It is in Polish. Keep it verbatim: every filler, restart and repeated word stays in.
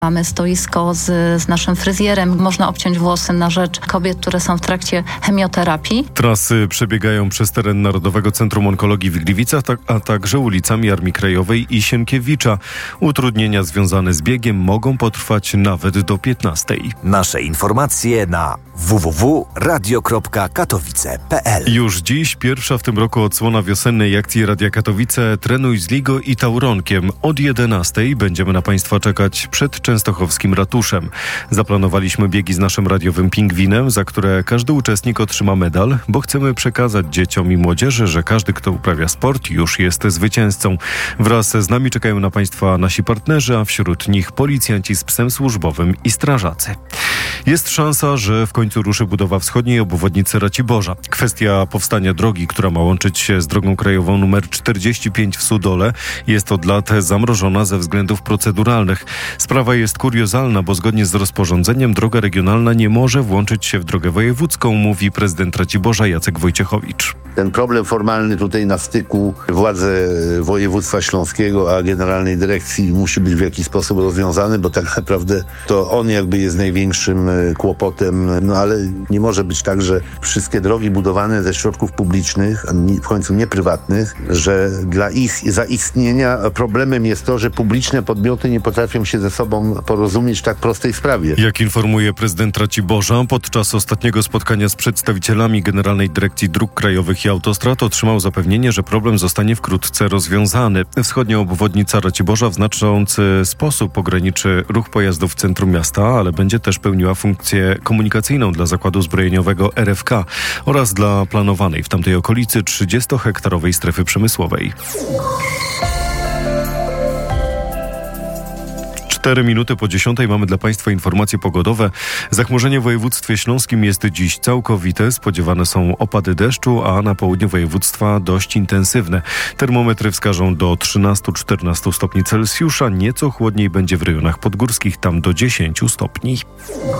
Mamy stoisko z, z naszym fryzjerem. Można obciąć włosy na rzecz kobiet, które są w trakcie chemioterapii. Trasy przebiegają przez teren Narodowego Centrum Onkologii w Gliwicach, a także ulicami Armii Krajowej i Sienkiewicza. Utrudnienia związane z biegiem mogą potrwać nawet do piętnastej. Nasze informacje na w w w kropka radio kropka katowice kropka p l. Już dziś pierwsza w tym roku odsłona wiosennej akcji Radia Katowice Trenuj z Ligo i Tauronkiem. Od jedenastej będziemy na Państwa czekać przed częstochowskim ratuszem. Zaplanowaliśmy biegi z naszym radiowym pingwinem, za które każdy uczestnik otrzyma medal, bo chcemy przekazać dzieciom i młodzieży, że każdy, kto uprawia sport, już jest zwycięzcą. Wraz z nami czekają na Państwa nasi partnerzy, a wśród nich policjanci z psem służbowym i strażacy. Jest szansa, że w końcu ruszy budowa wschodniej obwodnicy Raciborza. Kwestia powstania drogi, która ma łączyć się z drogą krajową nr czterdzieści pięć w Sudole, jest od lat zamrożona ze względów proceduralnych. Sprawa jest kuriozalna, bo zgodnie z rozporządzeniem droga regionalna nie może włączyć się w drogę wojewódzką, mówi prezydent Raciborza Jacek Wojciechowicz. Ten problem formalny tutaj na styku władze województwa śląskiego a generalnej dyrekcji musi być w jakiś sposób rozwiązany, bo tak naprawdę to on jakby jest największym kłopotem, no ale nie może być tak, że wszystkie drogi budowane ze środków publicznych, a w końcu nie prywatnych, że dla ich zaistnienia problemem jest to, że publiczne podmioty nie potrafią się ze sobą porozumieć w tak prostej sprawie. Jak informuje prezydent Raciborza, podczas ostatniego spotkania z przedstawicielami Generalnej Dyrekcji Dróg Krajowych i Autostrad otrzymał zapewnienie, że problem zostanie wkrótce rozwiązany. Wschodnia obwodnica Raciborza w znaczący sposób ograniczy ruch pojazdów w centrum miasta, ale będzie też pełniła funkcję komunikacyjną dla zakładu zbrojeniowego R F K oraz dla planowanej w tamtej okolicy trzydziestohektarowej strefy przemysłowej. Cztery minuty po dziesiątej mamy dla Państwa informacje pogodowe. Zachmurzenie w województwie śląskim jest dziś całkowite. Spodziewane są opady deszczu, a na południu województwa dość intensywne. Termometry wskażą do trzynastu do czternastu stopni Celsjusza. Nieco chłodniej będzie w rejonach podgórskich, tam do dziesięciu stopni.